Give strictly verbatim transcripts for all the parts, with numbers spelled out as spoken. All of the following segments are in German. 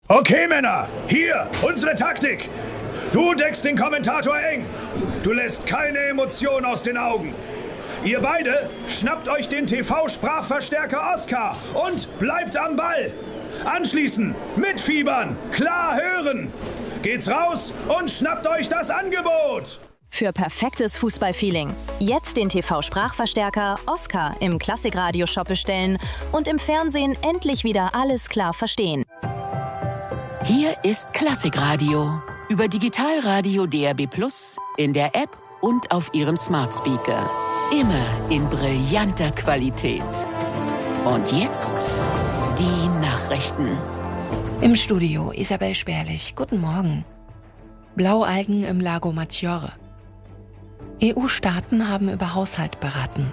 Okay, Männer, hier, unsere Taktik. Du deckst den Kommentator eng. Du lässt keine Emotion aus den Augen. Ihr beide schnappt euch den T V-Sprachverstärker Oscar und bleibt am Ball. Anschließend mitfiebern, klar hören. Geht's raus und schnappt euch das Angebot. Für perfektes Fußballfeeling. Jetzt den T V-Sprachverstärker Oscar im Klassikradio-Shop bestellen und im Fernsehen endlich wieder alles klar verstehen. Hier ist Klassikradio. Über Digitalradio D R B Plus, in der App und auf Ihrem Smart Speaker. Immer in brillanter Qualität. Und jetzt die Nachrichten. Im Studio Isabel Sperlich. Guten Morgen. Blaualgen im Lago Maggiore. E U-Staaten haben über Haushalt beraten.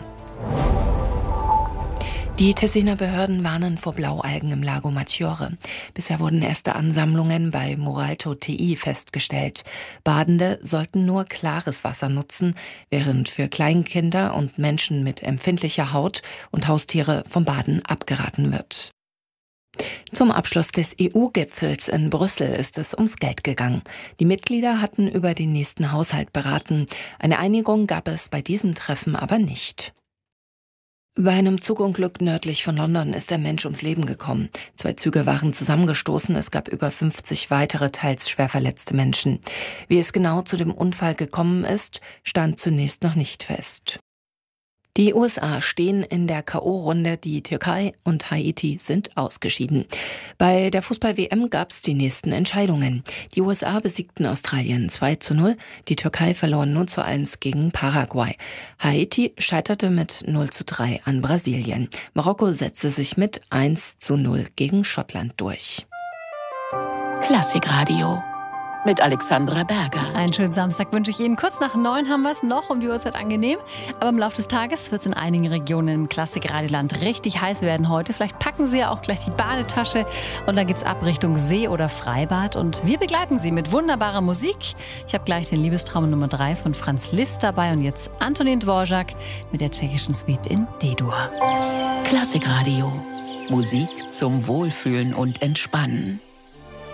Die Tessiner Behörden warnen vor Blaualgen im Lago Maggiore. Bisher wurden erste Ansammlungen bei Moralto T I festgestellt. Badende sollten nur klares Wasser nutzen, während für Kleinkinder und Menschen mit empfindlicher Haut und Haustiere vom Baden abgeraten wird. Zum Abschluss des E U-Gipfels in Brüssel ist es ums Geld gegangen. Die Mitglieder hatten über den nächsten Haushalt beraten. Eine Einigung gab es bei diesem Treffen aber nicht. Bei einem Zugunglück nördlich von London ist ein Mensch ums Leben gekommen. Zwei Züge waren zusammengestoßen, es gab über fünfzig weitere, teils schwer verletzte Menschen. Wie es genau zu dem Unfall gekommen ist, stand zunächst noch nicht fest. Die U S A stehen in der K O-Runde, die Türkei und Haiti sind ausgeschieden. Bei der Fußball-W M gab es die nächsten Entscheidungen. Die U S A besiegten Australien zwei zu null, die Türkei verlor null zu eins gegen Paraguay. Haiti scheiterte mit null zu drei an Brasilien. Marokko setzte sich mit eins zu null gegen Schottland durch. Klassikradio mit Alexandra Berger. Einen schönen Samstag wünsche ich Ihnen. Kurz nach neun haben wir es noch, um die Uhrzeit angenehm. Aber im Laufe des Tages wird es in einigen Regionen im Klassikradioland richtig heiß werden heute. Vielleicht packen Sie ja auch gleich die Badetasche und dann geht's ab Richtung See oder Freibad. Und wir begleiten Sie mit wunderbarer Musik. Ich habe gleich den Liebestraum Nummer drei von Franz Liszt dabei und jetzt Antonin Dvorak mit der tschechischen Suite in D-Dur. Klassikradio. Musik zum Wohlfühlen und Entspannen.